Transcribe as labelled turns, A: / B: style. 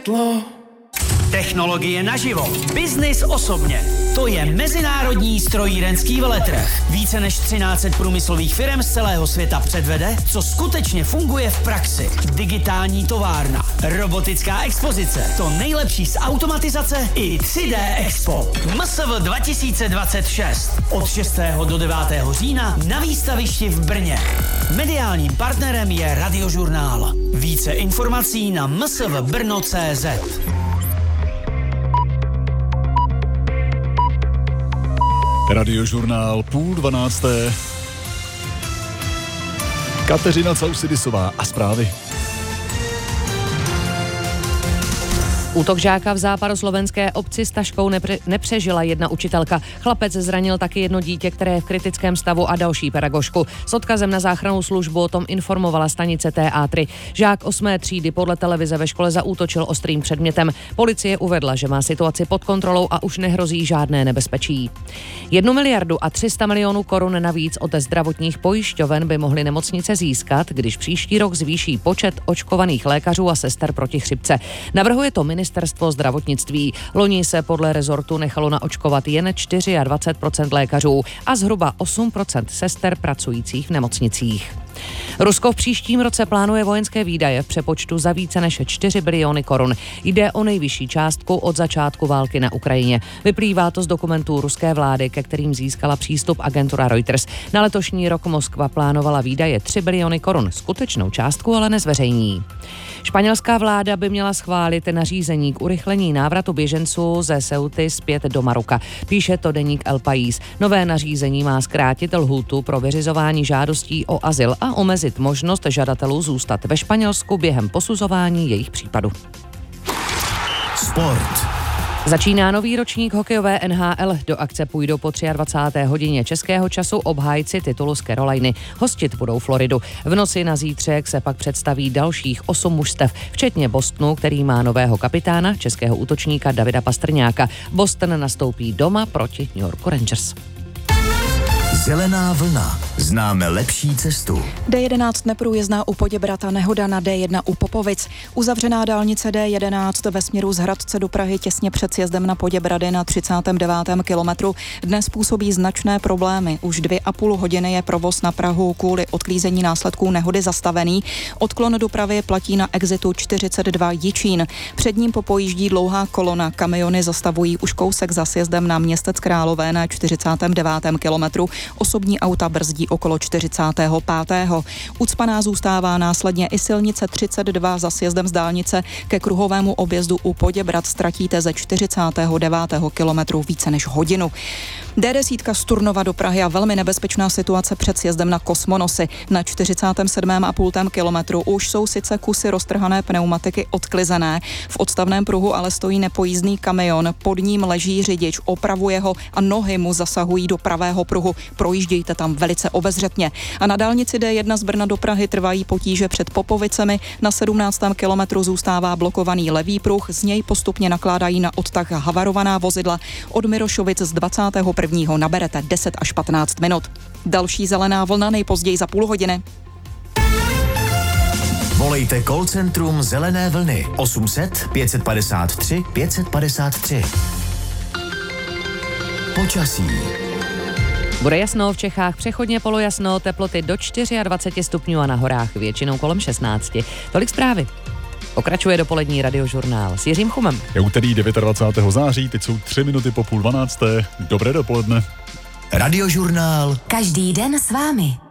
A: světlo.
B: Technologie naživo. Biznis osobně. To je Mezinárodní strojírenský veletrh. Více než 1300 průmyslových firm z celého světa předvede, co skutečně funguje v praxi. Digitální továrna, robotická expozice, to nejlepší z automatizace i 3D Expo. MSV 2026. Od 6. do 9. října na výstavišti v Brně. Mediálním partnerem je Radiožurnál. Více informací na msvbrno.cz.
C: Radiožurnál 11:30. Kateřina Causidisová a zprávy.
D: Útok žáka v západoslovenské obci s taškou nepřežila jedna učitelka. Chlapec zranil taky jedno dítě, které je v kritickém stavu a další pedagožku. S odkazem na záchrannou službu o tom informovala stanice TA3. Žák 8. třídy podle televize ve škole zaútočil ostrým předmětem. Policie uvedla, že má situaci pod kontrolou a už nehrozí žádné nebezpečí. 1 miliardu a 300 milionů korun navíc od zdravotních pojišťoven by mohly nemocnice získat, když příští rok zvýší počet očkovaných lékařů a sester proti chřipce. Navrhuje to Ministerstvo zdravotnictví. Loni se podle rezortu nechalo naočkovat jen 24% lékařů a zhruba 8% sester pracujících v nemocnicích. Rusko v příštím roce plánuje vojenské výdaje v přepočtu za více než 4 biliony korun. Jde o nejvyšší částku od začátku války na Ukrajině. Vyplývá to z dokumentů ruské vlády, ke kterým získala přístup agentura Reuters. Na letošní rok Moskva plánovala výdaje 3 biliony korun. Skutečnou částku ale nezveřejní. Španělská vláda by měla schválit nařízení k urychlení návratu běženců ze Ceuty zpět do Maroka. Píše to deník El País. Nové nařízení má zkrátit lhůtu pro vyřizování žádostí o azyl a omezit možnost žadatelů zůstat ve Španělsku během posuzování jejich případu.
E: Sport.
D: Začíná nový ročník hokejové NHL. Do akce půjdou po 23. hodině českého času obhájci titulu z Caroliny. Hostit budou Floridu. V noci na zítřek se pak představí dalších 8 mužstev, včetně Bostonu, který má nového kapitána, českého útočníka Davida Pastrňáka. Boston nastoupí doma proti New Yorku Rangers.
E: Zelená vlna. Známe lepší cestu.
F: D11 neprůjezdná u Poděbrad, nehoda na D1 u Popovic. Uzavřená dálnice D11 ve směru z Hradce do Prahy těsně před sjezdem na Poděbrady na 39. kilometru dnes působí značné problémy. Už 2,5 hodiny je provoz na Prahu kvůli odklízení následků nehody zastavený. Odklon dopravy platí na exitu 42 Jičín. Před ním popojíždí dlouhá kolona. Kamiony zastavují už kousek za sjezdem na Městec Králové na 49. kilometru. Osobní auta brzdí okolo 45. Ucpaná zůstává následně i silnice 32 za sjezdem z dálnice ke kruhovému objezdu u Poděbrad. Ztratíte ze 49. kilometru více než hodinu. D10 z Turnova do Prahy a velmi nebezpečná situace před sjezdem na Kosmonosy. Na 47,5 kilometru už jsou sice kusy roztrhané pneumatiky odklizené. V odstavném pruhu ale stojí nepojízdný kamion, pod ním leží řidič, opravuje ho a nohy mu zasahují do pravého pruhu. Projíždějte tam velice obezřetně. A na dálnici D1 z Brna do Prahy trvají potíže před Popovicemi. Na 17. kilometru zůstává blokovaný levý pruh, z něj postupně nakládají na odtah havarovaná vozidla. Od Mirošovic z 21. naberete 10 až 15 minut. Další zelená vlna nejpozději za půl hodiny.
E: Volejte call centrum Zelené vlny 800 553 553. Počasí.
D: Bude jasno, v Čechách přechodně polojasno, teploty do 24 stupňů a na horách většinou kolem 16. Tolik zprávy. Pokračuje dopolední Radiožurnál s Jiřím Chumem.
C: Je úterý 29. září, teď jsou 3 minuty po 11:30. Dobré dopoledne.
E: Radiožurnál.
G: Každý den s vámi.